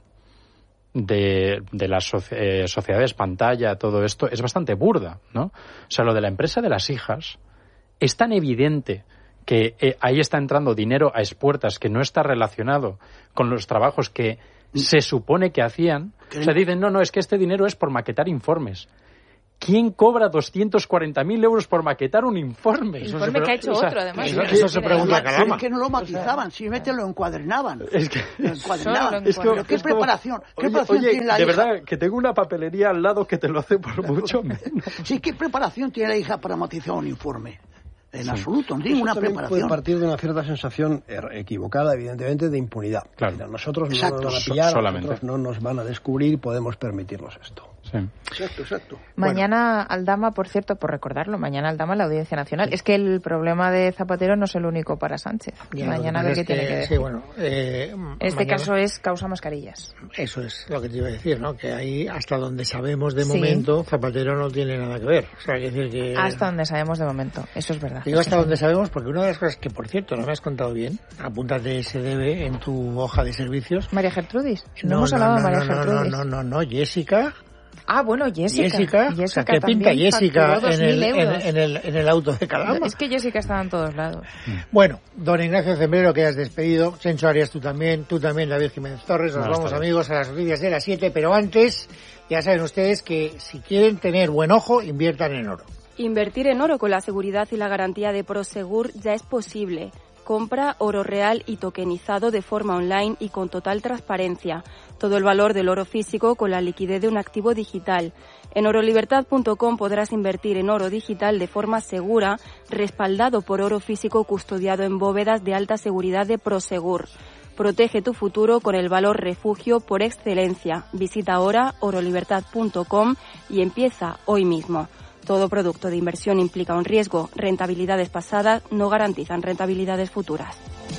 de, de las soci- eh, sociedades pantalla, todo esto, es bastante burda, ¿no? O sea, lo de la empresa de las hijas es tan evidente que eh, ahí está entrando dinero a expuertas que no está relacionado con los trabajos que se supone que hacían. O sea, dicen, no, no, es que este dinero es por maquetar informes. ¿Quién cobra doscientos cuarenta mil euros por maquetar un informe? El informe se, que ha hecho o sea, otro, además. Eso, eso se pregunta Calama. Es que no lo matizaban, simplemente lo encuadernaban. Es que... Lo encuadernaban. Es que, ¿Pero qué es preparación? Como, ¿Qué oye, preparación oye, tiene la de hija? verdad, que tengo una papelería al lado que te lo hace por mucho menos. Sí, ¿qué preparación tiene la hija para matizar un informe? En sí. absoluto, no tiene Eso ninguna preparación. Puede partir de una cierta sensación equivocada, evidentemente, de impunidad. Claro. Nosotros no Exacto. nos van a pillar, so- solamente. nosotros no nos van a descubrir, podemos permitirnos esto. Sí. Exacto, exacto. Mañana bueno. Aldama, por cierto, por recordarlo, mañana Aldama en la Audiencia Nacional. Sí. Es que el problema de Zapatero no es el único para Sánchez. Ya, mañana a ver qué tiene que decir. Sí, bueno, eh, este mañana, caso es causa mascarillas. Eso es lo que te iba a decir, ¿no? Que ahí, hasta donde sabemos de momento, sí. Zapatero no tiene nada que ver. O sea, hay que decir que... Hasta donde sabemos de momento, eso es verdad. Digo hasta donde sabemos porque una de las cosas que, por cierto, no me has contado bien, apúntate ese debe en tu hoja de servicios. María Gertrudis. No, no hemos no, hablado no, de María no, Gertrudis. No, no, no, no, Jessica... Ah, bueno, Jessica. Jessica, Jessica o sea, ¿qué pinta Jessica en el, en, en, el, en el auto de Calama? Es que Jessica estaba en todos lados. Bueno, don Ignacio Zembrero, que has despedido, Sencho Arias, tú también, tú también, David Jiménez Torres, nos no, vamos amigos a las noticias de las siete, pero antes, ya saben ustedes que si quieren tener buen ojo, inviertan en oro. Invertir en oro con la seguridad y la garantía de Prosegur ya es posible. Compra oro real y tokenizado de forma online y con total transparencia. Todo el valor del oro físico con la liquidez de un activo digital. En orolibertad punto com podrás invertir en oro digital de forma segura, respaldado por oro físico custodiado en bóvedas de alta seguridad de Prosegur. Protege tu futuro con el valor refugio por excelencia. Visita ahora orolibertad punto com y empieza hoy mismo. Todo producto de inversión implica un riesgo. Rentabilidades pasadas no garantizan rentabilidades futuras.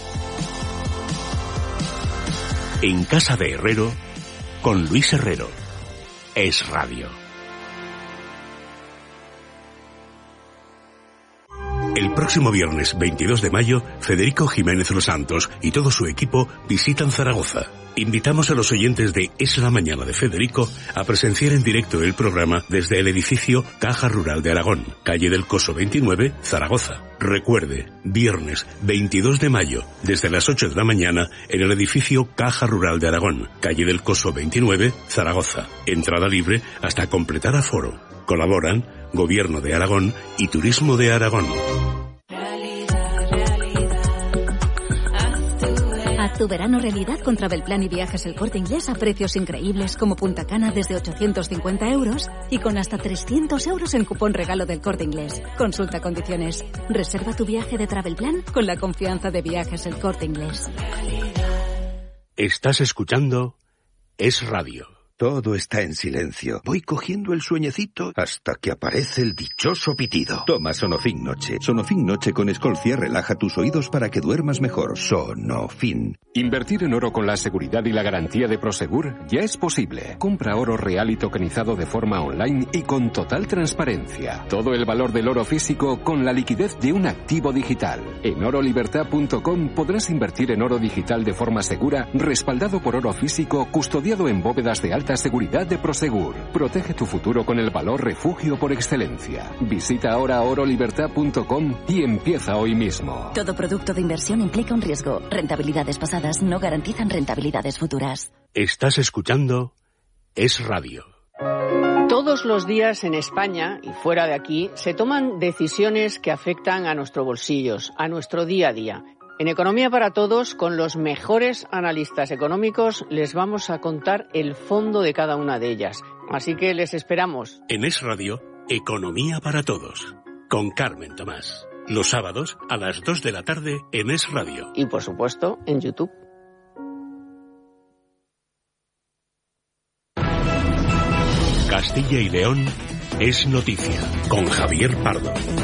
En Casa de Herrero, con Luis Herrero. Es Radio. El próximo viernes veintidós de mayo, Federico Jiménez Los Santos y todo su equipo visitan Zaragoza. Invitamos a los oyentes de Es la Mañana de Federico a presenciar en directo el programa desde el edificio Caja Rural de Aragón, calle del Coso veintinueve, Zaragoza. Recuerde, viernes veintidós de mayo, desde las ocho de la mañana, en el edificio Caja Rural de Aragón, calle del Coso veintinueve, Zaragoza. Entrada libre hasta completar aforo. Colaboran Gobierno de Aragón y Turismo de Aragón. Haz tu verano realidad con Travelplan y Viajes El Corte Inglés a precios increíbles como Punta Cana desde ochocientos cincuenta euros y con hasta trescientos euros en cupón regalo del Corte Inglés. Consulta condiciones. Reserva tu viaje de Travelplan con la confianza de Viajes El Corte Inglés. Estás escuchando Es Radio. Todo está en silencio. Voy cogiendo el sueñecito hasta que aparece el dichoso pitido. Toma Sonofin Noche. Sonofin Noche con Escolcia relaja tus oídos para que duermas mejor. Sonofin. Invertir en oro con la seguridad y la garantía de Prosegur ya es posible. Compra oro real y tokenizado de forma online y con total transparencia. Todo el valor del oro físico con la liquidez de un activo digital. En orolibertad punto com podrás invertir en oro digital de forma segura, respaldado por oro físico, custodiado en bóvedas de alta seguridad de Prosegur. Protege tu futuro con el valor refugio por excelencia. Visita ahora orolibertad punto com y empieza hoy mismo. Todo producto de inversión implica un riesgo. Rentabilidades pasadas no garantizan rentabilidades futuras. Estás escuchando Es Radio. Todos los días en España y fuera de aquí se toman decisiones que afectan a nuestros bolsillos, a nuestro día a día. En Economía para Todos, con los mejores analistas económicos, les vamos a contar el fondo de cada una de ellas. Así que les esperamos. En Es Radio, Economía para Todos, con Carmen Tomás. Los sábados a las dos de la tarde en Es Radio. Y por supuesto, en YouTube. Castilla y León es noticia, con Javier Pardo.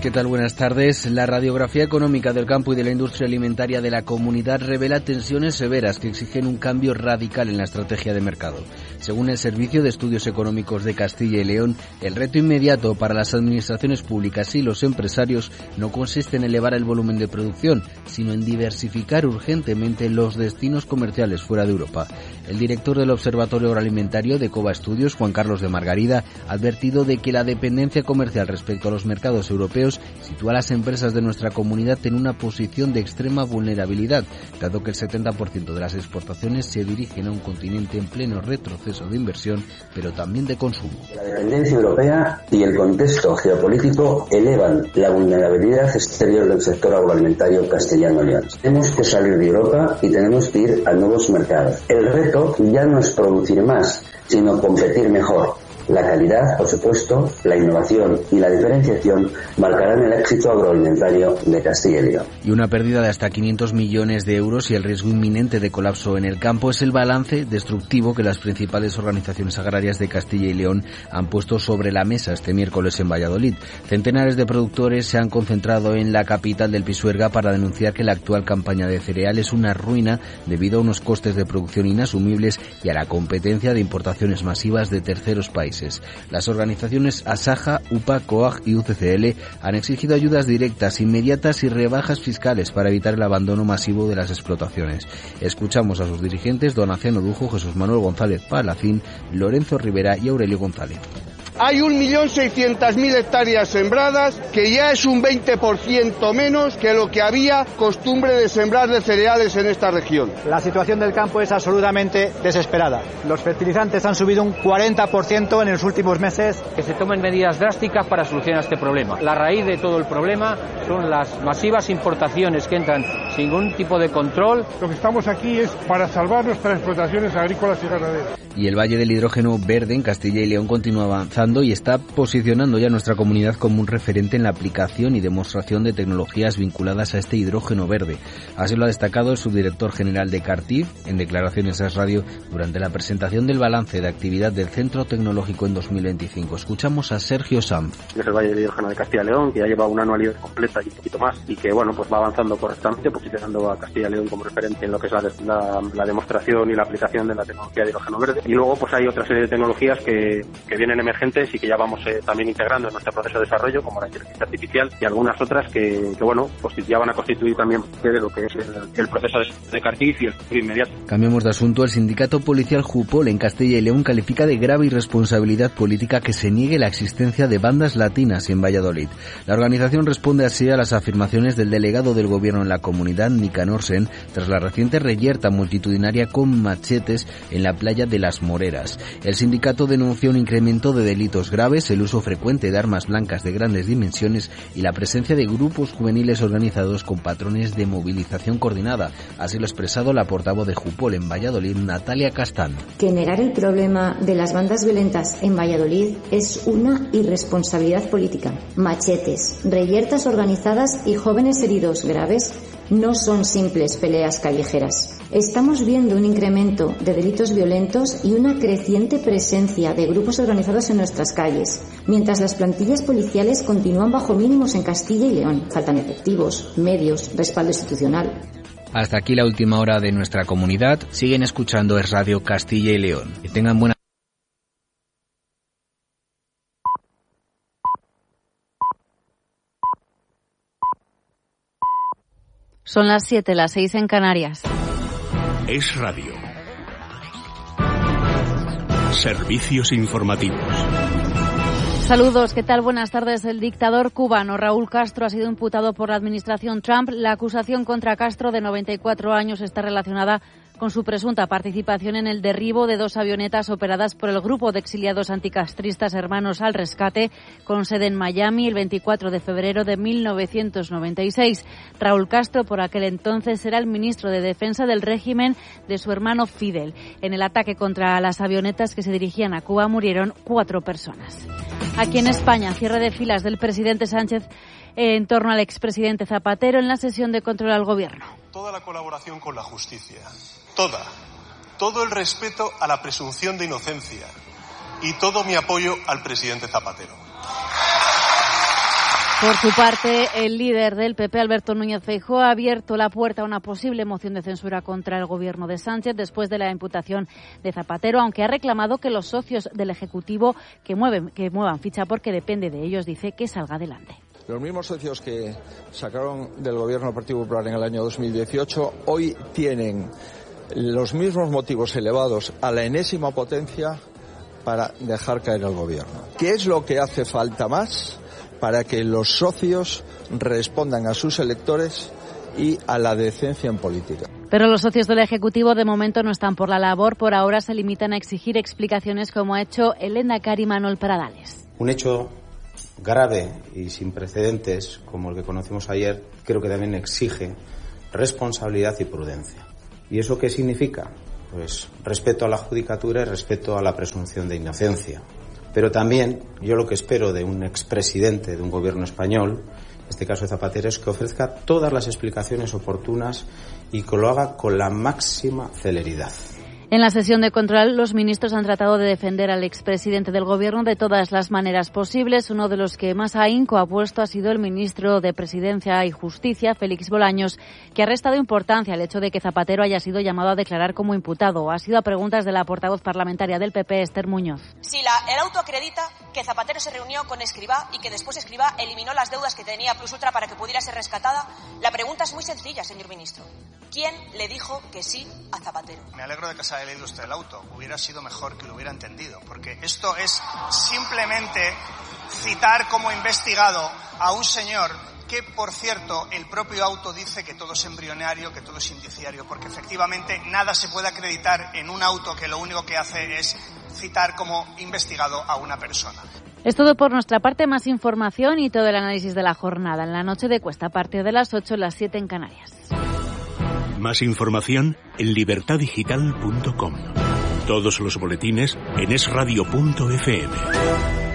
¿Qué tal? Buenas tardes. La radiografía económica del campo y de la industria alimentaria de la comunidad revela tensiones severas que exigen un cambio radical en la estrategia de mercado. Según el Servicio de Estudios Económicos de Castilla y León, el reto inmediato para las administraciones públicas y los empresarios no consiste en elevar el volumen de producción, sino en diversificar urgentemente los destinos comerciales fuera de Europa. El director del Observatorio Agroalimentario de Cova Estudios, Juan Carlos de Margarida, ha advertido de que la dependencia comercial respecto a los mercados europeos sitúa a las empresas de nuestra comunidad en una posición de extrema vulnerabilidad, dado que el setenta por ciento de las exportaciones se dirigen a un continente en pleno retroceso de inversión, pero también de consumo. La dependencia europea y el contexto geopolítico elevan la vulnerabilidad exterior del sector agroalimentario castellano-león. Tenemos que salir de Europa y tenemos que ir a nuevos mercados. El reto ya no es producir más, sino competir mejor. La calidad, por supuesto, la innovación y la diferenciación marcarán el éxito agroalimentario de Castilla y León. Y una pérdida de hasta quinientos millones de euros y el riesgo inminente de colapso en el campo es el balance destructivo que las principales organizaciones agrarias de Castilla y León han puesto sobre la mesa este miércoles en Valladolid. Centenares de productores se han concentrado en la capital del Pisuerga para denunciar que la actual campaña de cereal es una ruina debido a unos costes de producción inasumibles y a la competencia de importaciones masivas de terceros países. Las organizaciones Asaja, U P A, COAG y U C C L han exigido ayudas directas, inmediatas y rebajas fiscales para evitar el abandono masivo de las explotaciones. Escuchamos a sus dirigentes, don Aciano Dujo, Jesús Manuel González Palacín, Lorenzo Rivera y Aurelio González. Hay un millón seiscientas mil hectáreas sembradas, que ya es un veinte por ciento menos que lo que había costumbre de sembrar de cereales en esta región. La situación del campo es absolutamente desesperada. Los fertilizantes han subido un cuarenta por ciento en los últimos meses. Que se tomen medidas drásticas para solucionar este problema. La raíz de todo el problema son las masivas importaciones que entran sin ningún tipo de control. Lo que estamos aquí es para salvar nuestras explotaciones agrícolas y ganaderas. Y el Valle del Hidrógeno Verde en Castilla y León continúa avanzando y está posicionando ya nuestra comunidad como un referente en la aplicación y demostración de tecnologías vinculadas a este hidrógeno verde. Así lo ha destacado el subdirector general de Cartif en declaraciones a Radio durante la presentación del balance de actividad del Centro Tecnológico en dos mil veinticinco. Escuchamos a Sergio Sanz. Es el Valle del Hidrógeno de Castilla y León, que ya lleva una anualidad completa y un poquito más, y que bueno, pues va avanzando correctamente, posicionando a Castilla y León como referente en lo que es la, la, la demostración y la aplicación de la tecnología de hidrógeno verde. Y luego pues hay otra serie de tecnologías que, que vienen emergentes y que ya vamos eh, también integrando en nuestro proceso de desarrollo, como la inteligencia artificial y algunas otras que, que bueno, pues ya van a constituir también de lo que es el, el proceso de, de Cartif y el futuro inmediato. Cambiamos de asunto. El sindicato policial Jupol en Castilla y León califica de grave irresponsabilidad política que se niegue la existencia de bandas latinas en Valladolid. La organización responde así a las afirmaciones del delegado del gobierno en la comunidad, Nicanor Sen, tras la reciente reyerta multitudinaria con machetes en la playa de Las Moreras. El sindicato denunció un incremento de delitos graves, el uso frecuente de armas blancas de grandes dimensiones y la presencia de grupos juveniles organizados con patrones de movilización coordinada. Así lo ha expresado la portavoz de Jupol en Valladolid, Natalia Castán. Que negar el problema de las bandas violentas en Valladolid es una irresponsabilidad política. Machetes, reyertas organizadas y jóvenes heridos graves no son simples peleas callejeras. Estamos viendo un incremento de delitos violentos y una creciente presencia de grupos organizados en nuestras calles, mientras las plantillas policiales continúan bajo mínimos en Castilla y León. Faltan efectivos, medios, respaldo institucional. Hasta aquí la última hora de nuestra comunidad. Siguen escuchando Es Radio Castilla y León. Que tengan buena. Son las siete, las seis en Canarias. Es Radio. Servicios informativos. Saludos, ¿qué tal? Buenas tardes. El dictador cubano Raúl Castro ha sido imputado por la administración Trump. La acusación contra Castro, de noventa y cuatro años, está relacionada con su presunta participación en el derribo de dos avionetas operadas por el grupo de exiliados anticastristas Hermanos al Rescate, con sede en Miami, el veinticuatro de febrero de mil novecientos noventa y seis. Raúl Castro, por aquel entonces, era el ministro de Defensa del régimen de su hermano Fidel. En el ataque contra las avionetas que se dirigían a Cuba murieron cuatro personas. Aquí en España, cierre de filas del presidente Sánchez en torno al expresidente Zapatero en la sesión de control al gobierno. Toda la colaboración con la justicia, toda, todo el respeto a la presunción de inocencia y todo mi apoyo al presidente Zapatero. Por su parte, el líder del P P, Alberto Núñez Feijóo, ha abierto la puerta a una posible moción de censura contra el gobierno de Sánchez después de la imputación de Zapatero, aunque ha reclamado que los socios del Ejecutivo que mueven, que muevan ficha porque depende de ellos, dice, que salga adelante. Los mismos socios que sacaron del gobierno del Partido Popular en el año dos mil dieciocho hoy tienen los mismos motivos elevados a la enésima potencia para dejar caer al gobierno. ¿Qué es lo que hace falta más para que los socios respondan a sus electores y a la decencia en política? Pero los socios del Ejecutivo de momento no están por la labor. Por ahora se limitan a exigir explicaciones, como ha hecho el lehendakari Manuel Pradales. Un hecho grave y sin precedentes, como el que conocimos ayer, creo que también exige responsabilidad y prudencia. ¿Y eso qué significa? Pues respeto a la judicatura y respeto a la presunción de inocencia. Pero también yo lo que espero de un expresidente de un gobierno español, en este caso de Zapatero, es que ofrezca todas las explicaciones oportunas y que lo haga con la máxima celeridad. En la sesión de control, los ministros han tratado de defender al expresidente del Gobierno de todas las maneras posibles. Uno de los que más ahínco ha puesto ha sido el ministro de Presidencia y Justicia, Félix Bolaños, que ha restado importancia al hecho de que Zapatero haya sido llamado a declarar como imputado. Ha sido a preguntas de la portavoz parlamentaria del P P, Esther Muñoz. Si la, el auto acredita que Zapatero se reunió con Escrivá y que después Escrivá eliminó las deudas que tenía Plus Ultra para que pudiera ser rescatada, la pregunta es muy sencilla, señor ministro. ¿Quién le dijo que sí a Zapatero? Me alegro de que se haya leído usted el auto. Hubiera sido mejor que lo hubiera entendido, porque esto es simplemente citar como investigado a un señor que, por cierto, el propio auto dice que todo es embrionario, que todo es indiciario, porque efectivamente nada se puede acreditar en un auto que lo único que hace es citar como investigado a una persona. Es todo por nuestra parte. Más información y todo el análisis de la jornada en la noche de Cuesta a partir de las ocho, las siete en Canarias. Más información en libertad digital punto com. Todos los boletines en es radio punto efe eme.